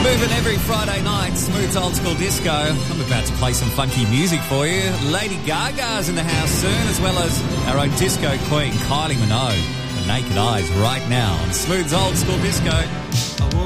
Moving every Friday night, Smooth's Old School Disco. I'm about to play some funky music for you. Lady Gaga's in the house soon, as well as our own disco queen, Kylie Minogue. The Naked Eyes right now on Smooth's Old School Disco.